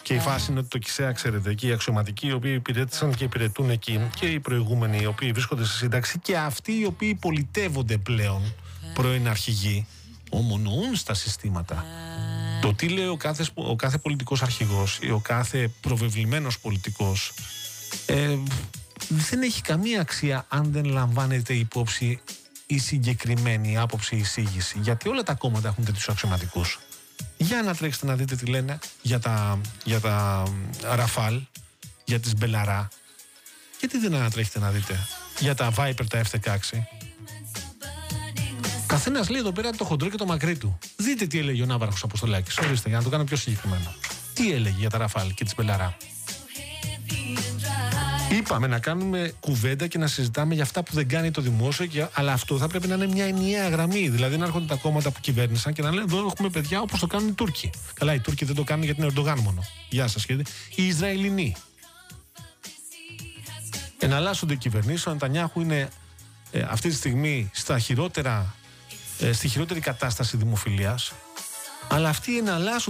Και η φάση είναι ότι το ΚΙΣΕΑ, ξέρετε, και οι αξιωματικοί οι οποίοι υπηρέτησαν και υπηρετούν εκεί, και οι προηγούμενοι οι οποίοι βρίσκονται σε σύνταξη, και αυτοί οι οποίοι πολιτεύονται πλέον, πρώην αρχηγοί, ομονοούν στα συστήματα. Το τι λέει ο κάθε πολιτικός αρχηγός ή ο κάθε προβεβλημένος πολιτικός δεν έχει καμία αξία αν δεν λαμβάνεται υπόψη η συγκεκριμένη άποψη, η εισήγηση. Γιατί όλα τα κόμματα έχουν τέτοιους αξιωματικούς. Για να τρέξετε να δείτε τι λένε για τα Ραφάλ, για τις Μπελαρά. Γιατί δεν ανατρέχετε να δείτε για τα Viper, τα F-16. Καθένας λέει εδώ πέρα το χοντρό και το μακρύ του. Δείτε τι έλεγε ο Ναύαρχος Αποστολάκης. Ορίστε, για να το κάνω πιο συγκεκριμένο. Τι έλεγε για τα Ραφάλ και τις Μπελαρά. Είπαμε να κάνουμε κουβέντα και να συζητάμε για αυτά που δεν κάνει το δημόσιο, αλλά αυτό θα πρέπει να είναι μια ενιαία γραμμή. Δηλαδή να έρχονται τα κόμματα που κυβέρνησαν και να λένε: εδώ έχουμε παιδιά όπως το κάνουν οι Τούρκοι. Καλά, οι Τούρκοι δεν το κάνουν γιατί είναι Ερντογάν μόνο. Γεια σας, σχέδι. Οι Ισραηλινοί. Εναλλάσσονται οι κυβερνήσεις. Ο Νετανιάχου είναι αυτή τη στιγμή στη χειρότερη κατάσταση δημοφιλίας. Αλλά αυτοί εναλλάσσονται.